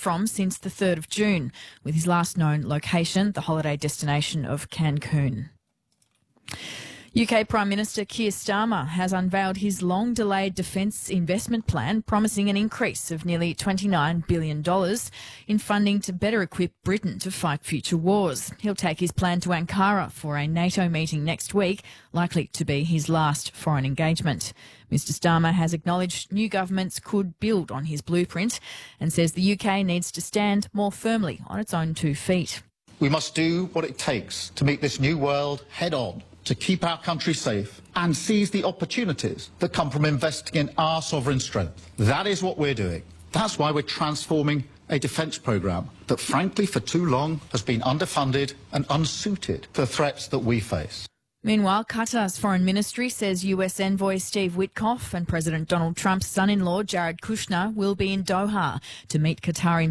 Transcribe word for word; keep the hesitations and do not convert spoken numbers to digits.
from since the third of June, with his last known location the holiday destination of Cancun. U K Prime Minister Keir Starmer has unveiled his long-delayed defence investment plan, promising an increase of nearly twenty-nine billion dollars in funding to better equip Britain to fight future wars. He'll take his plan to Ankara for a NATO meeting next week, likely to be his last foreign engagement. Mister Starmer has acknowledged new governments could build on his blueprint and says the U K needs to stand more firmly on its own two feet. We must do what it takes to meet this new world head-on, to keep our country safe and seize the opportunities that come from investing in our sovereign strength. That is what we're doing. That's why we're transforming a defence programme that, frankly, for too long has been underfunded and unsuited for the threats that we face. Meanwhile, Qatar's foreign ministry says U S envoy Steve Witkoff and President Donald Trump's son-in-law Jared Kushner will be in Doha to meet Qatari